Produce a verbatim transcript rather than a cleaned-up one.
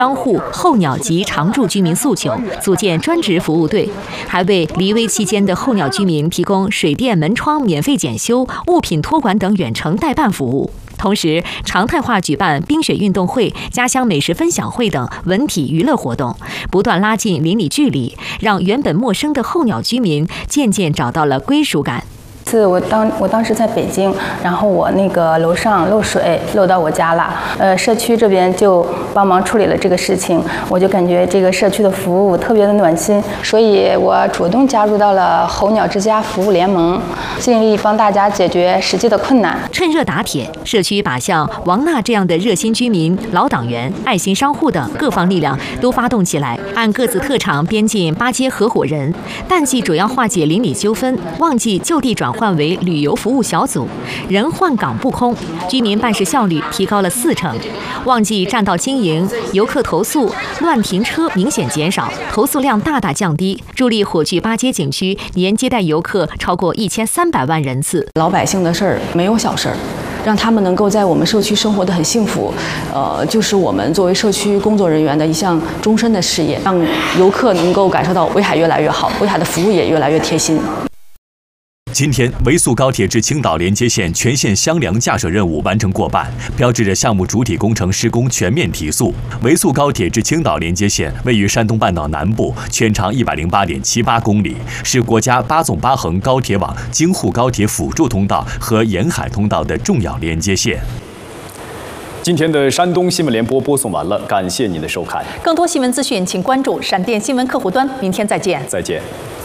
商户、候鸟及常住居民诉求，组建专职服务队，还为离危期间的候鸟居民提供水电门窗免费检修、物品托管等远程代办服务。同时，常态化举办冰雪运动会、家乡美食分享会等文体娱乐活动，不断拉近邻里距离，让原本陌生的候鸟居民渐渐找到了归属感。 是我当我当时在北京，然后我那个楼上漏水漏到我家了，呃，社区这边就帮忙处理了这个事情，我就感觉这个社区的服务特别的暖心，所以我主动加入到了候鸟之家服务联盟，尽力帮大家解决实际的困难。 趁热打铁，社区把像王娜这样的热心居民、老党员、爱心商户等各方力量都发动起来，按各自特长编进八街合伙人，淡季主要化解邻里纠纷，旺季就地转换换为旅游服务小组，人换岗不空，居民办事效率提高了四成。旺季占道经营，游客投诉乱停车明显减少，投诉量大大降低，助力火炬八街景区年接待游客超过一千三百万人次。 老百姓的事儿没有小事儿。让他们能够在我们社区生活得很幸福，呃，就是我们作为社区工作人员的一项终身的事业，让游客能够感受到威海越来越好，威海的服务也越来越贴心。 今天，维速高铁至青岛连接线全线箱梁架设任务完成过半，标志着项目主体工程施工全面提速。维速高铁至青岛连接线位于山东半岛南部，全长一百零八点七八公里，是国家八纵八横高铁网京沪高铁辅助通道和沿海通道的重要连接线。 今天的山东新闻联播播送完了，感谢您的收看。 更多新闻资讯，请关注闪电新闻客户端。明天再见。 再见。